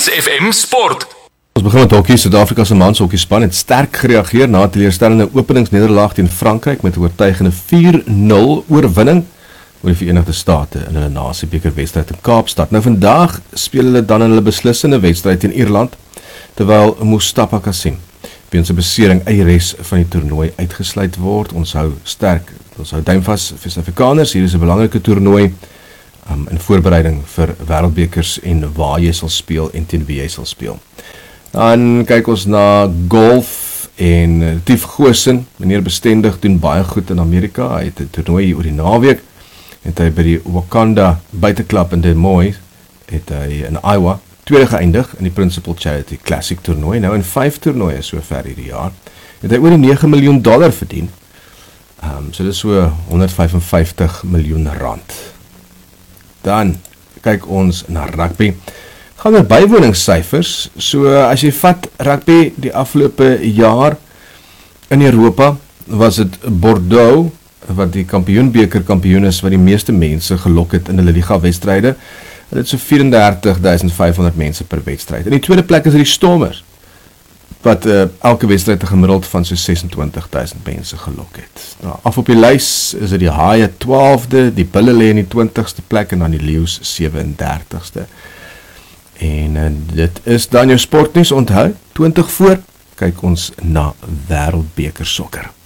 Bucks FM Sport. Ons begin met hokkie. Suid-Afrika se manshokkiespan het sterk gereageer na 'n teleurstellende openingsnederlaag teen Frankryk met 'n oortuigende 4-0 oorwinning oor die Verenigde State in hulle Nasiebeker wedstryd in Kaapstad. Nou vandag speel hulle dan in hulle beslissende wedstryd teen Ierland, terwyl Mustafa Kasim weens 'n besering uit die res van die toernooi uitgesluit word. Ons hou duim vas vir Suid-Afrikaners. Hier is 'n belangrike toernooi in voorbereiding vir wêreldbekers en waar jy sal speel en teen wie jy sal speel. Dan kyk ons na golf en Tief Goosen. Meneer Bestendig doen baie goed in Amerika. Hy het 'n toernooi oor die naweek. Het hy by die Wakanda buiteklap in Des Moines, het hy in Iowa tweede geëindig in die Principal Charity Classic toernooi. Nou in 5 toernooie sover hierdie jaar het hy oor die $9 miljoen verdien. So dit is so R155 miljoen. Dan kyk ons na rugby. Gaan oor bywoningssyfers. So as jy vat rugby die afgelope jaar in Europa, was dit Bordeaux wat die kampioenbeker kampioen is, wat die meeste mense gelok het in hulle liga wedstryde. Hulle het so 34,500 mense per wedstryd. In die tweede plek is dit die Stormers, wat elke wedstryd 'n gemiddeld van so 26,000 mense gelok het. Nou, af op die lys is dit die Haie 12de, die Bulle lê in die 20ste plek en dan die Leeu's 37ste. En dit is dan jou sportnuus. Onthou, 20 voor, kyk ons na wêreldbeker sokker.